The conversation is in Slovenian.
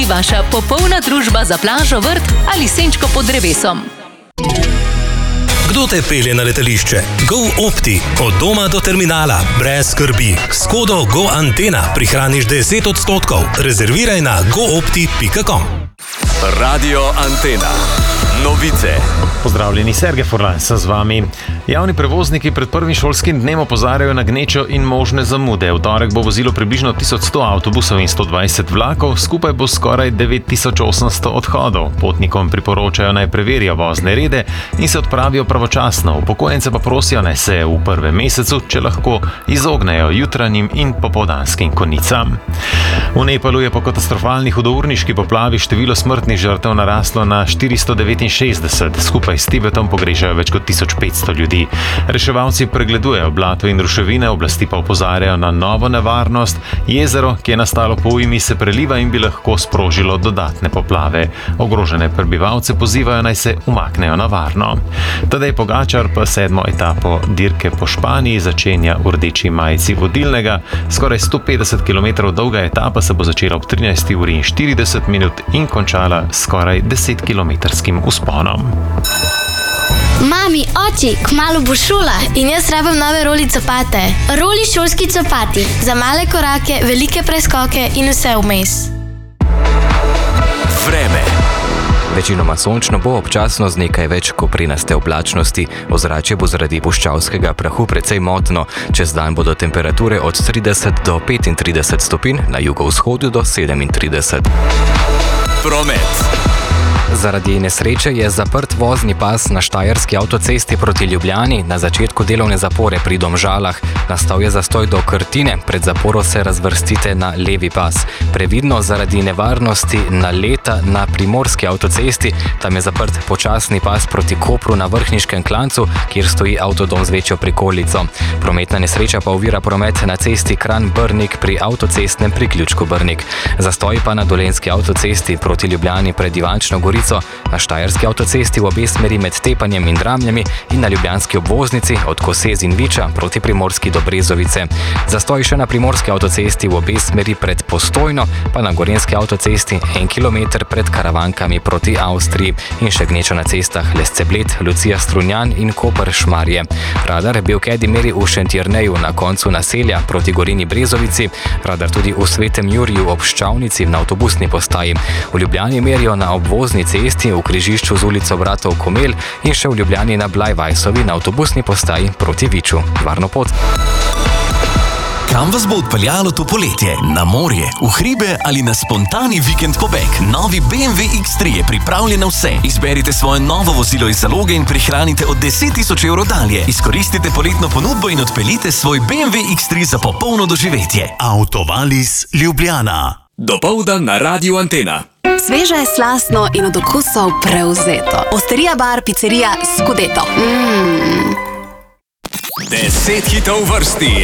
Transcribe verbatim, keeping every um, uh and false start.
Vaša popolna družba za plažo, vrt ali senčko pod drevesom. Kdo te pelje na letališče? GoOpti. Od doma do terminala. Brez skrbi. S kodo GoAntena prihraniš deset odstotkov. Rezerviraj na goopti pika com. Radio Antena. Novice. Pozdravljeni, Sergej Furlan sem z vami. Javni prevozniki pred prvim šolskim dnem opozarjajo na gnečo in možne zamude. V torek bo vozilo približno tisoč sto avtobusov in sto dvajset vlakov, skupaj bo skoraj devet tisoč osemsto odhodov. Potnikom priporočajo naj preverijo vozne rede in se odpravijo pravočasno. Upokojence pa prosijo naj se v prvem mesecu, če lahko, izognejo jutranjim in popoldanskim konicam. V Nepalu je po katastrofalni hudourniški poplavi število smrtnih žrtev naraslo na štiristo devetinšestdeset. Skupaj s Tibetom pogrešajo več kot tisoč petsto ljudi. Reševalci pregledujejo blato in ruševine, oblasti pa opozarjajo na novo nevarnost. Jezero, ki je nastalo po ujmi, se preliva in bi lahko sprožilo dodatne poplave. Ogrožene prebivalce pozivajo naj se umaknejo na varno. Tadej Pogačar pa sedmo etapo dirke po Španiji začenja v rdeči majici vodilnega. Skoraj sto petdeset kilometrov dolga etapa se bo začela ob trinajsti uri in štirideset minut in končala skoraj desetkilometrskim vzponom. Mami, oči, kmalu bo šola in jaz rabim nove roli copate. Roli šolski copati. Za male korake, velike preskoke in vse vmes. Vreme. Večinoma sončno bo, občasno z nekaj več koprenaste oblačnosti. Ozračje bo zaradi puščavskega prahu precej motno. Čez dan bodo temperature od trideset do petintrideset stopinj, na jugovzhodu do sedemintrideset. Promet. Zaradi nesreče je zaprt vozni pas na štajerski avtocesti proti Ljubljani na začetku delovne zapore pri Domžalah. Nastal je zastoj do Krtine, pred zaporo se razvrstite na levi pas. Previdno zaradi nevarnosti naleta na primorski avtocesti, tam je zaprt počasni pas proti Kopru na Vrhniškem klancu, kjer stoji avtodom z večjo prikolico. Prometna nesreča pa ovira promet na cesti Kranj-Brnik pri avtocestnem priključku Brnik. Zastoj pa na dolenjski avtocesti proti Ljubljani pred Ivančno Gorico, na štajerski avtocesti v obe smeri med Tepanjem in Dramljami in na ljubljanski obvoznici od Kosez in Viča proti Primorski do Brezovice. Zastoj še na primorski avtocesti v obe smeri pred Postojno, pa na gorenjski avtocesti en kilometer pred Karavankami proti Avstriji in še gnečo na cestah Lesce-Bled, Lucija-Strunjan in Koper-Šmarje. Radar Bevkedi meri v Šentjerneju na koncu naselja proti Gorenji Brezovici, radar tudi v Svetem Juriju ob Ščavnici na avtobusni postaji. V Ljubljani merijo na obvozni cesti v križišču z ulico Bratov Komel in še v Ljubljani na Blajvajsovi na avtobusni postaji proti Viču. Varno pot. Kam vas bo odpeljalo to poletje? Na morje, v hribe ali na spontani vikend pobeg? Novi B M W X tri je pripravljen na vse. Izberite svoje novo vozilo iz zaloge in prihranite od deset tisoč evrov dalje. Izkoristite poletno ponudbo in odpeljite svoj B M W X tri za popolno doživetje. Autovalis Ljubljana. Dopoldan na Radio Antena. Sveže, slastno in od okusov prevzeto. Osterija bar, pizzerija Scudetto. Mm. Deset hitov vrsti.